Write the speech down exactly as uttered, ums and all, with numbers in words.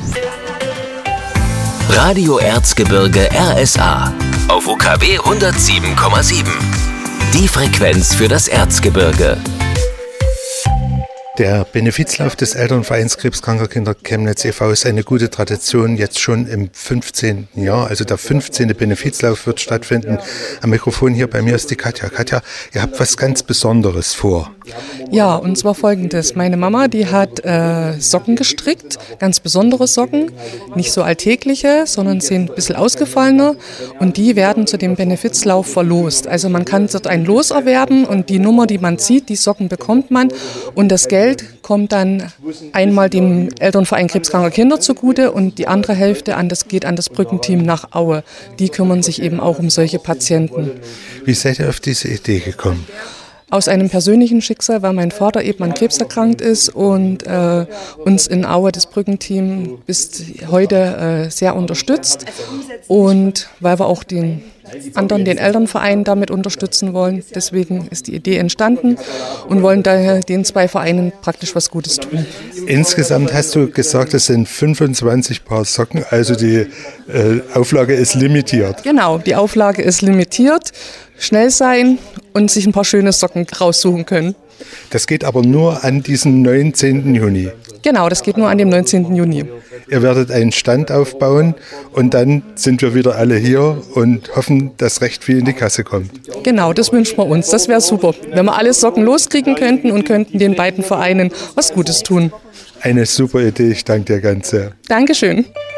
Radio Erzgebirge R S A auf U K W hundertsieben Komma sieben. Die Frequenz für das Erzgebirge. Der Benefizlauf des Elternvereins Krebskranker Kinder Chemnitz e V ist eine gute Tradition, jetzt schon im fünfzehnten Jahr. Also der fünfzehnte Benefizlauf wird stattfinden. Am Mikrofon hier bei mir ist die Katja. Katja, ihr habt was ganz Besonderes vor. Ja, und zwar Folgendes. Meine Mama, die hat äh, Socken gestrickt, ganz besondere Socken, nicht so alltägliche, sondern sind ein bisschen ausgefallener. Und die werden zu dem Benefizlauf verlost. Also man kann dort ein Los erwerben und die Nummer, die man zieht, die Socken bekommt man. Und das Geld kommt dann einmal dem Elternverein Krebskranker Kinder zugute und die andere Hälfte an das, geht an das Brückenteam nach Aue. Die kümmern sich eben auch um solche Patienten. Wie seid ihr auf diese Idee gekommen? Aus einem persönlichen Schicksal, weil mein Vater eben an Krebs erkrankt ist und äh, uns in Aue, das Brückenteam, bis heute äh, sehr unterstützt. Und weil wir auch den anderen, den Elternverein damit unterstützen wollen. Deswegen ist die Idee entstanden und wollen daher den zwei Vereinen praktisch was Gutes tun. Insgesamt hast du gesagt, es sind fünfundzwanzig Paar Socken, also die äh, Auflage ist limitiert. Genau, die Auflage ist limitiert. Schnell sein und sich ein paar schöne Socken raussuchen können. Das geht aber nur an diesem neunzehnten Juni. Genau, das geht nur an dem neunzehnten Juni. Ihr werdet einen Stand aufbauen und dann sind wir wieder alle hier und hoffen, dass recht viel in die Kasse kommt. Genau, das wünschen wir uns. Das wäre super, wenn wir alle Socken loskriegen könnten und könnten den beiden Vereinen was Gutes tun. Eine super Idee, ich danke dir ganz sehr. Dankeschön.